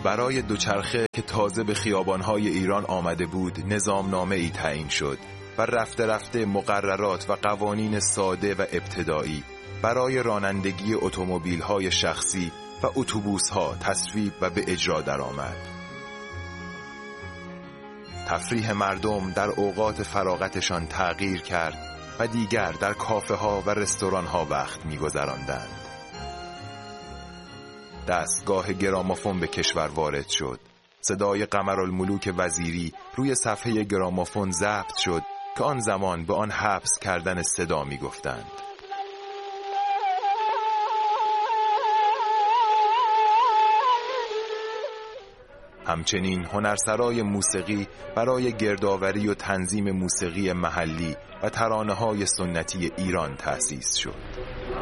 برای دوچرخه که تازه به خیابان‌های ایران آمده بود نظامنامه‌ای تعیین شد و رفته رفته مقررات و قوانین ساده و ابتدایی برای رانندگی اتومبیل‌های شخصی و اتوبوس‌ها تصویب و به اجرا درآمد. تفریح مردم در اوقات فراغتشان تغییر کرد و دیگر در کافه‌ها و رستوران‌ها وقت می‌گذراندند. دستگاه گرامافون به کشور وارد شد. صدای قمرالملوک وزیری روی صفحه گرامافون ضبط شد که آن زمان به آن حبس کردن صدا می‌گفتند. همچنین هنرسرای موسیقی برای گردآوری و تنظیم موسیقی محلی و ترانه‌های سنتی ایران تأسیس شد.